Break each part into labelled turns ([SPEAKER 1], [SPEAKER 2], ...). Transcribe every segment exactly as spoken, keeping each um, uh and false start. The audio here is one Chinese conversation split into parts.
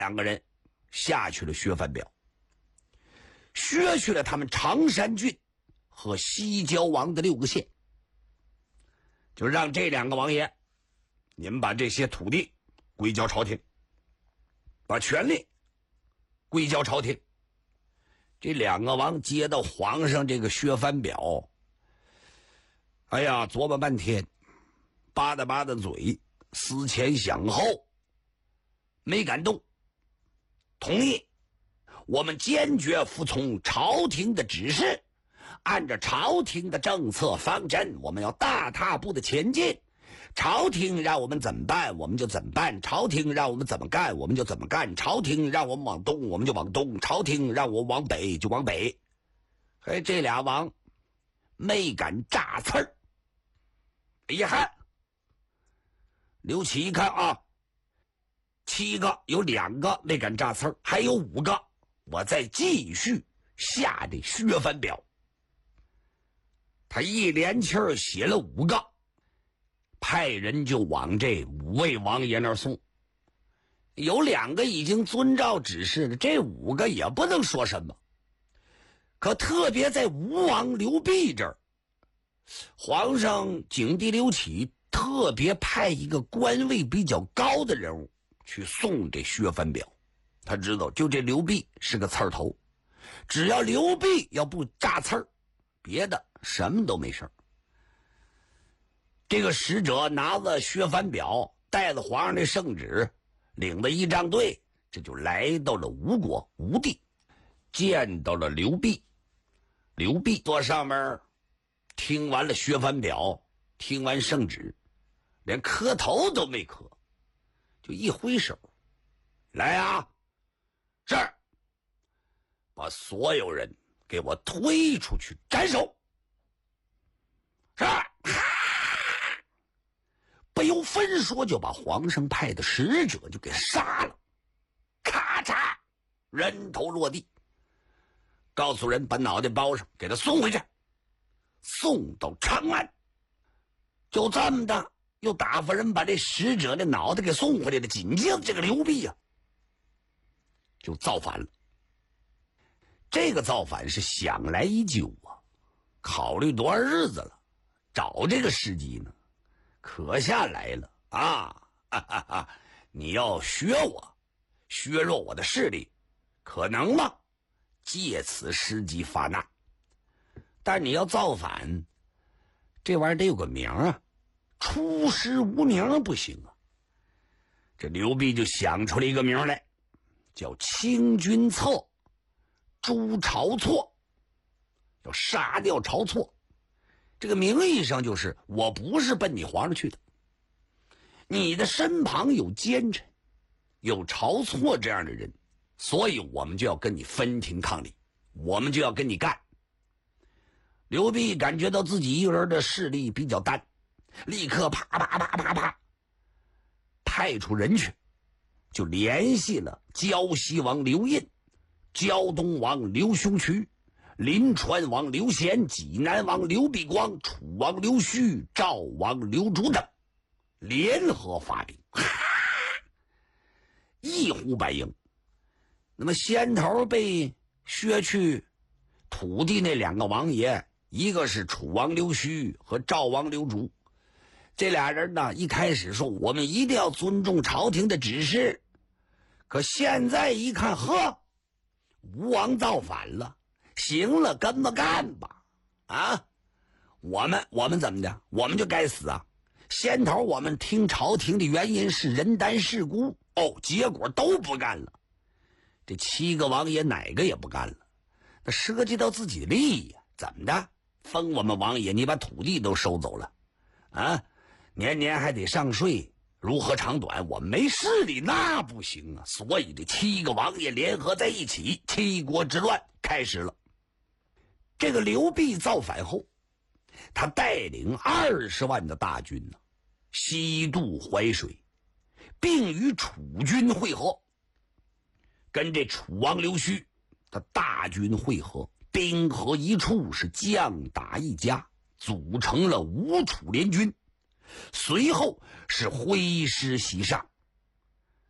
[SPEAKER 1] 两个人下去了薛范表，削去了他们常山郡和西郊王的六个县，就让这两个王爷，你们把这些土地归交朝廷，把权力归交朝廷。这两个王接到皇上这个削藩表，哎呀，琢磨半天，吧嗒吧嗒嘴，思前想后，没敢动，同意我们坚决服从朝廷的指示，按照朝廷的政策方针，我们要大踏步的前进。朝廷让我们怎么办我们就怎么办，朝廷让我们怎么干我们就怎么干，朝廷让我们往东我们就往东，朝廷让我往北就往北。嘿，这俩王没敢炸刺儿。哎呀，刘启一看啊，七个有两个没敢炸刺儿，还有五个，我再继续下这削藩表。他一连气儿写了五个，派人就往这五位王爷那儿送。有两个已经遵照指示了，这五个也不能说什么。可特别在吴王刘濞这儿，皇上景帝刘启特别派一个官位比较高的人物去送这削藩表。他知道就这刘濞是个刺儿头，只要刘濞要不炸刺儿，别的什么都没事儿。这个使者拿着削藩表，带着皇上的圣旨，领着仪仗队，这就来到了吴国吴地，见到了刘濞。刘濞坐上面，听完了削藩表，听完圣旨，连磕头都没磕，就一挥手，来啊，是，把所有人给我推出去斩首。是，不由分说就把皇上派的使者就给杀了，咔嚓，人头落地，告诉人把脑袋包上，给他送回去，送到长安。就这么的，又打发人把这使者的脑袋给送回来了。紧接着这个刘濞啊，就造反了。这个造反是想来已久啊，考虑多少日子了，找这个时机呢，可下来了啊！哈哈哈，你要削我，削弱我的势力，可能吗？借此时机发难。但你要造反，这玩意儿得有个名啊，出师无名不行啊。这刘濞就想出了一个名来，叫清君侧，诛晁错，要杀掉晁错。这个名义上就是我不是奔你皇上去的，你的身旁有奸臣，有晁错这样的人，所以我们就要跟你分庭抗礼，我们就要跟你干。刘濞感觉到自己一个人的势力比较单，立刻啪啪啪啪啪派出人去，就联系了胶西王刘胤、胶东王刘兄渠、临川王刘贤、济南王刘必光、楚王刘旭、赵王刘竹等，联合发兵，一呼百应。那么先头被削去土地那两个王爷，一个是楚王刘旭和赵王刘竹，这俩人呢，一开始说我们一定要尊重朝廷的指示，可现在一看，呵，吴王造反了，行了，跟着干吧！啊，我们我们怎么的？我们就该死啊！先头我们听朝廷的原因是人单势孤，哦，结果都不干了。这七个王爷哪个也不干了，那涉及到自己的利益呀？怎么的？封我们王爷，你把土地都收走了，啊，年年还得上税，如何长短？我们没势力，那不行啊！所以这七个王爷联合在一起，七国之乱开始了。这个刘濞造反后，他带领二十万的大军呢，西渡淮水，并与楚军会合，跟这楚王刘旭的大军会合，兵合一处，是将打一家，组成了吴楚联军。随后是挥师西上。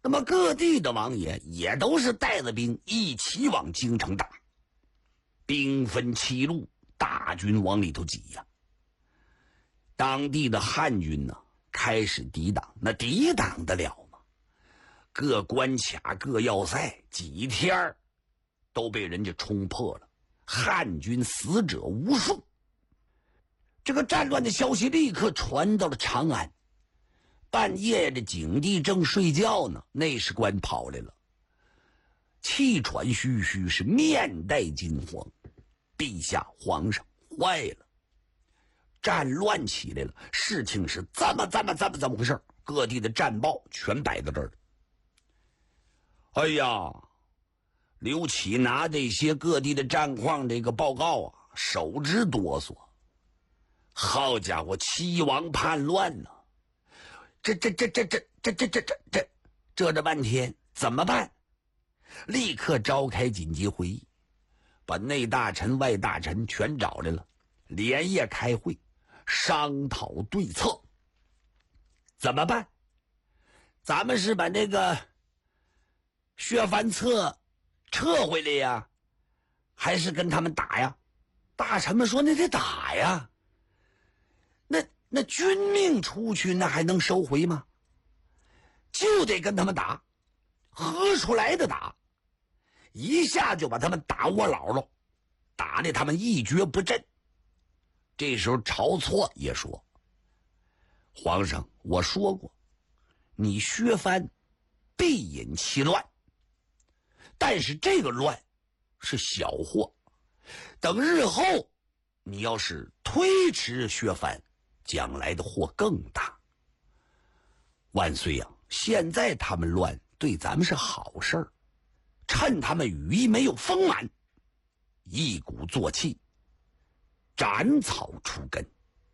[SPEAKER 1] 那么各地的王爷也都是带着兵一起往京城打，兵分七路，大军往里头挤呀。当地的汉军呢，开始抵挡，那抵挡得了吗？各关卡、各要塞，几天都被人家冲破了，汉军死者无数。这个战乱的消息立刻传到了长安。半夜的景帝正睡觉呢，内侍官跑来了，气喘吁吁，是面带惊慌。陛下，皇上坏了，战乱起来了，事情是怎么怎么怎么怎么回事？各地的战报全摆到这儿了。哎呀，刘启拿这些各地的战况这个报告啊，手直哆嗦。好家伙，齐王叛乱呢！这这这这这这这这这这这这半天怎么办？立刻召开紧急会议，把内大臣、外大臣全找来了，连夜开会商讨对策。怎么办？咱们是把那个薛藩策撤回来呀，还是跟他们打呀？大臣们说那得打呀，那那军命出去，那还能收回吗？就得跟他们打，合出来的打，一下就把他们打窝牢了，打得他们一蹶不振。这时候晁错也说：皇上，我说过，你薛藩必引其乱，但是这个乱是小祸，等日后你要是推迟薛藩，将来的祸更大。万岁呀、啊！现在他们乱对咱们是好事儿，趁他们羽翼没有丰满，一鼓作气，斩草除根。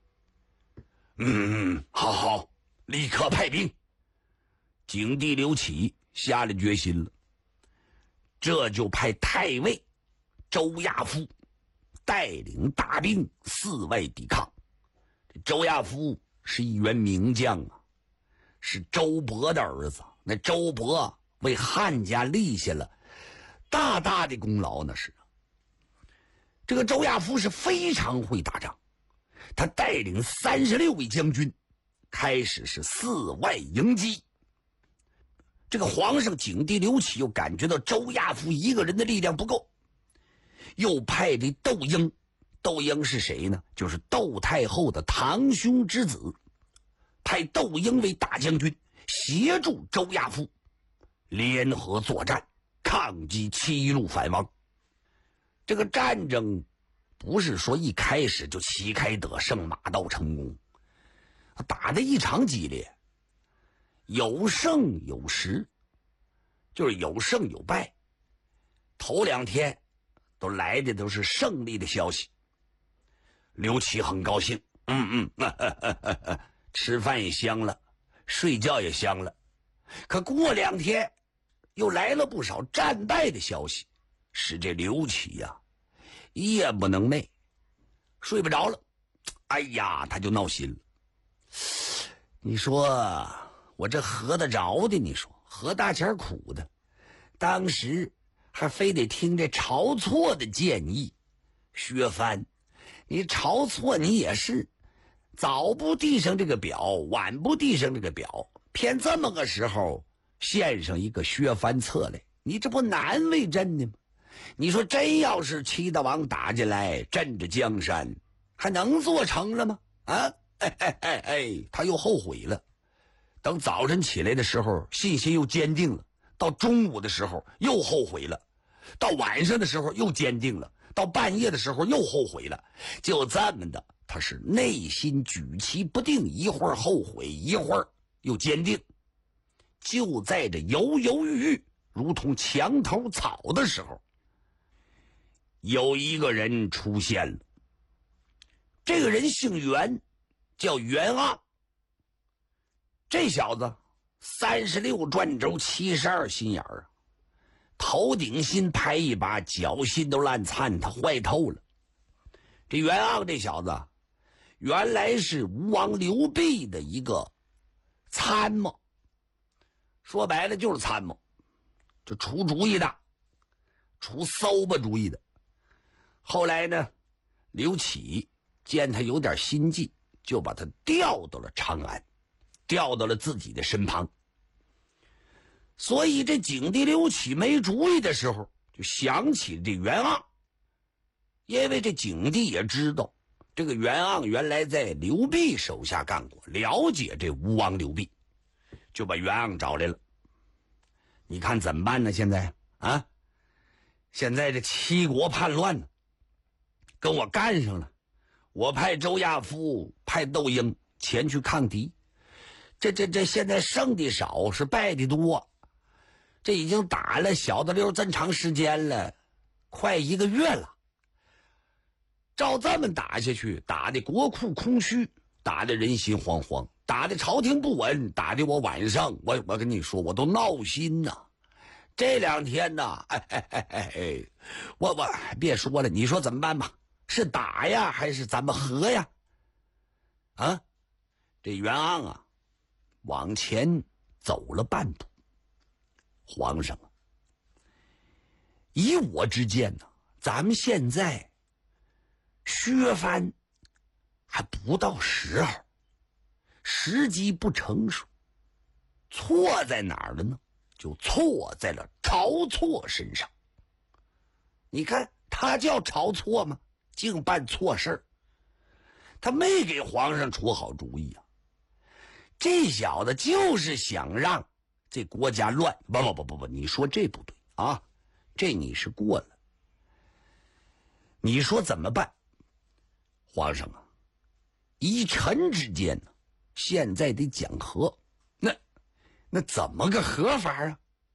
[SPEAKER 1] 嗯，好好，立刻派兵。景帝刘启下了决心了，这就派太尉周亚夫带领大兵四外抵抗。周亚夫是一员名将啊，是周勃的儿子。那周勃为汉家立下了大大的功劳呢。是这个周亚夫是非常会打仗，他带领三十六位将军开始是四外迎击。这个皇上景帝刘启又感觉到周亚夫一个人的力量不够，又派这窦婴。窦婴是谁呢？就是窦太后的堂兄之子，派窦婴为大将军，协助周亚夫联合作战，抗击七路反王。这个战争不是说一开始就旗开得胜、马到成功，打得异常激烈，有胜有失，就是有胜有败。头两天都来的都是胜利的消息，刘启很高兴，嗯嗯呵呵呵呵，吃饭也香了，睡觉也香了。可过两天又来了不少战败的消息，使这刘启呀、啊、夜不能寐，睡不着了。哎呀，他就闹心了。你说我这合得着的，你说何大钱苦的，当时还非得听这晁错的建议。薛藩，你晁错你也是早不递上这个表，晚不递上这个表，偏这么个时候献上一个薛藩策来，你这不难为朕的吗？你说真要是齐大王打进来镇着江山，还能做成了吗？啊，哎哎哎哎，他又后悔了。等早晨起来的时候信心又坚定了，到中午的时候又后悔了，到晚上的时候又坚定了，到半夜的时候又后悔了。就这么的，他是内心举棋不定，一会儿后悔，一会儿又坚定。就在这犹犹豫豫如同墙头草的时候，有一个人出现了。这个人姓袁，叫袁盎。这小子三十六转轴，七十二心眼儿，头顶心拍一把，脚心都烂灿，他坏透了。这袁盎这小子原来是吴王刘濞的一个参谋， 说白了就是参谋，就出主意的，出馊吧主意的。后来呢，刘启见他有点心计，就把他调到了长安，调到了自己的身旁。所以这景帝刘启没主意的时候，就想起这袁盎，因为这景帝也知道这个袁盎原来在刘弼手下干过，了解这吴王刘弼，就把袁盎找来了。你看怎么办呢？现在啊，现在这七国叛乱呢，跟我干上了。我派周亚夫、派窦婴前去抗敌，这这这现在胜的少，是败的多。这已经打了小的溜这么长时间了，快一个月了。照这么打下去，打的国库空虚，打的人心惶惶，打的朝廷不稳，打的我晚上我我跟你说我都闹心呐。这两天呐，哎哎哎哎哎，我我别说了，你说怎么办吧？是打呀，还是咱们和呀？啊，这袁盎啊，往前走了半步。皇上啊，以我之见呢，咱们现在削藩还不到时候，时机不成熟。错在哪儿了呢？就错在了晁错身上。你看他叫晁错吗？净办错事儿，他没给皇上出好主意啊！这小子就是想让这国家乱。不不不不不，你说这不对啊，这你是过了。你说怎么办？皇上啊，依臣之见呢，现在得讲和。那那怎么个和法啊？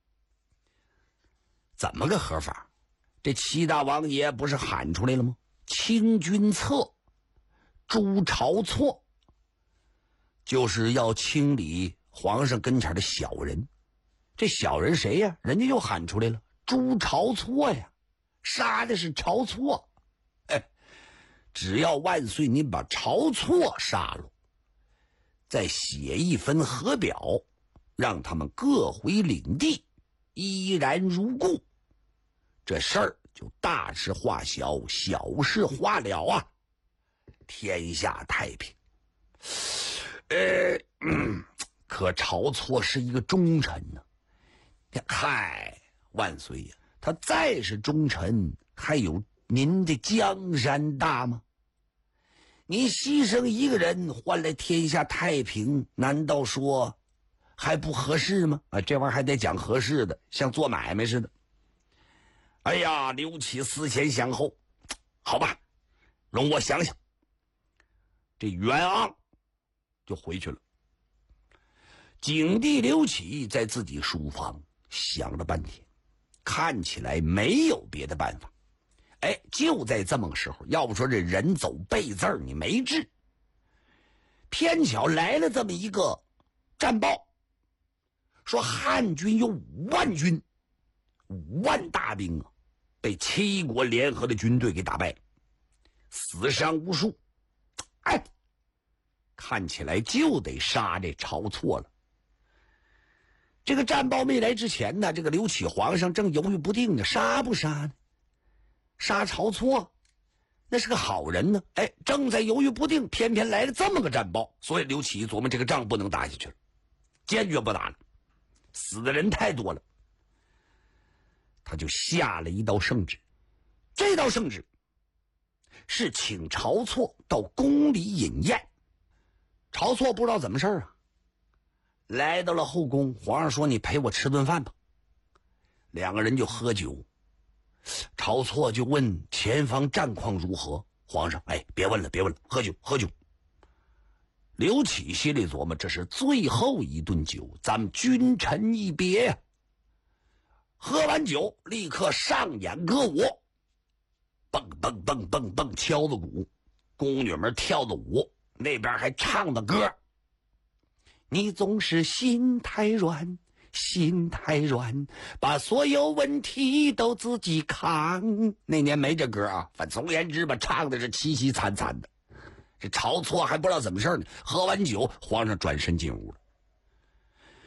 [SPEAKER 1] 怎么个和法？这七大王爷不是喊出来了吗？清君侧，诛晁错，就是要清理皇上跟前的小人。这小人谁呀？人家又喊出来了，诛晁错呀，杀的是晁错。哎，只要万岁您把晁错杀了，再写一份和表，让他们各回领地，依然如故，这事儿就大事化小，小事化了啊，天下太平。呃、嗯，可晁错是一个忠臣呢、啊。嗨，万岁呀，他再是忠臣，还有您的江山大吗？您牺牲一个人换来天下太平，难道说还不合适吗？啊，这玩意儿还得讲合适的，像做买卖似的。哎呀，刘启思前想后，好吧，容我想想。这袁盎就回去了。景帝刘启在自己书房想了半天，看起来没有别的办法。哎，就在这么个时候，要不说这人走背字儿，你没治，偏巧来了这么一个战报，说汉军有五万军，五万大兵啊，被七国联合的军队给打败了，死伤无数。哎，看起来就得杀这晁错了。这个战报没来之前呢，这个刘启皇上正犹豫不定呢，杀不杀呢？杀晁错，那是个好人呢。哎，正在犹豫不定，偏偏来了这么个战报，所以刘启琢磨这个仗不能打下去了，坚决不打了，死的人太多了。他就下了一道圣旨，这道圣旨是请晁错到宫里饮宴。晁错不知道怎么事啊，来到了后宫，皇上说你陪我吃顿饭吧，两个人就喝酒。晁错就问前方战况如何，皇上，哎，别问了别问了，喝酒喝酒。刘启心里琢磨，这是最后一顿酒，咱们君臣一别呀。喝完酒立刻上演歌舞，蹦蹦蹦蹦蹦敲着鼓，宫女们跳着舞，那边还唱着歌。你总是心太软，心太软，把所有问题都自己扛。那年没这歌啊，反总而言之吧，唱的是凄凄惨惨的。这晁错还不知道怎么事呢，喝完酒，皇上转身进屋了。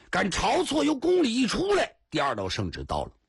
[SPEAKER 1] 赶晁错由宫里一出来，第二道圣旨到了，